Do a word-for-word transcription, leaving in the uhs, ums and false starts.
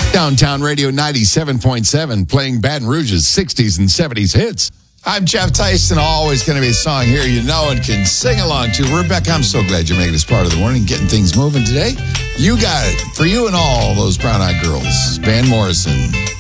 Downtown Radio ninety-seven point seven, playing Baton Rouge's sixties and seventies hits. I'm Jeff Tyson. Always going to be a song here you know and can sing along to. Rebecca, I'm so glad you're making this part of the morning, getting things moving today. You got it. For you and all those brown-eyed girls, Van Morrison.